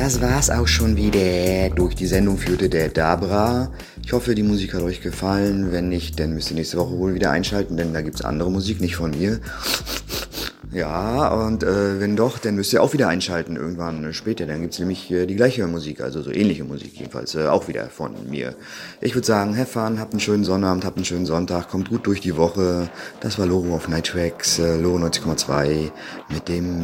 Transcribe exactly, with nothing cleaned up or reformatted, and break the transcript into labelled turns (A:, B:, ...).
A: das war's auch schon wieder. Durch die Sendung führte der Dabra. Ich hoffe, die Musik hat euch gefallen. Wenn nicht, dann müsst ihr nächste Woche wohl wieder einschalten, denn da gibt's andere Musik, nicht von mir. Ja, und äh, wenn doch, dann müsst ihr auch wieder einschalten irgendwann später. Dann gibt's nämlich äh, die gleiche Musik, also so ähnliche Musik jedenfalls, äh, auch wieder von mir. Ich würde sagen, have fun, habt einen schönen Sonnabend, habt einen schönen Sonntag, kommt gut durch die Woche. Das war Loro auf Night Tracks, äh, Loro neunzig Komma zwei mit dem